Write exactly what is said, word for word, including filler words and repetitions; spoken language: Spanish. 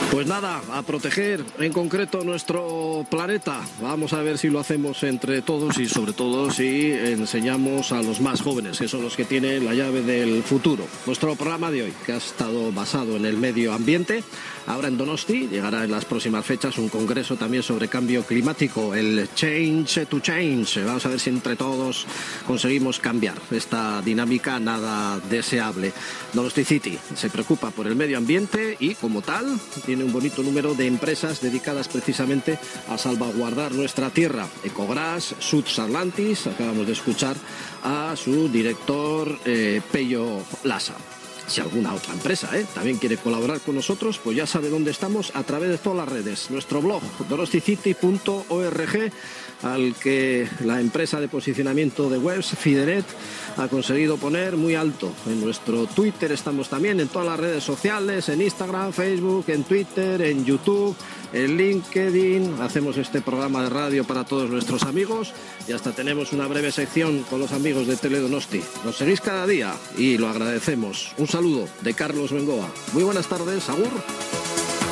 Pues nada, a proteger en concreto nuestro planeta. Vamos a ver si lo hacemos entre todos y sobre todo si enseñamos a los más jóvenes, que son los que tienen la llave del futuro. Nuestro programa de hoy, que ha estado basado en el medio ambiente, ahora en Donosti, llegará en las próximas fechas un congreso también sobre cambio climático, el Change to Change. Vamos a ver si entre todos conseguimos cambiar esta dinámica nada deseable. Donosti City se preocupa por el medio ambiente y, como tal, tiene un bonito número de empresas dedicadas precisamente a salvaguardar nuestra tierra. Ecogras, Suds Atlantis, acabamos de escuchar a su director eh, Pello Lassa. Si alguna otra empresa ¿eh? también quiere colaborar con nosotros, pues ya sabe dónde estamos a través de todas las redes. Nuestro blog, donosticity punto org, al que la empresa de posicionamiento de webs, Fidenet, ha conseguido poner muy alto. En nuestro Twitter estamos también, en todas las redes sociales, en Instagram, Facebook, en Twitter, en YouTube, en LinkedIn. Hacemos este programa de radio para todos nuestros amigos y hasta tenemos una breve sección con los amigos de Teledonosti. Nos seguís cada día y lo agradecemos. Un saludo de Carlos Bengoa. Muy buenas tardes, agur.